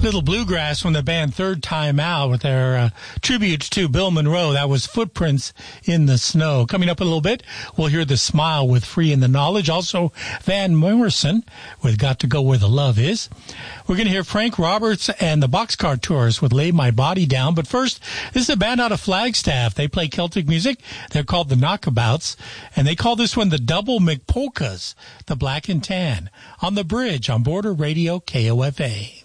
Little bluegrass from the band Third Time Out with their tributes to Bill Monroe. That was Footprints in the Snow. Coming up in a little bit, we'll hear The Smile with Free in the Knowledge. Also, Van Morrison with Got to Go Where the Love Is. We're going to hear Frank Roberts and the Boxcar Tourists with Lay My Body Down. But first, this is a band out of Flagstaff. They play Celtic music. They're called the Knockabouts. And they call this one the Double McPolkas, the Black and Tan, on the Bridge on Border Radio KOFA.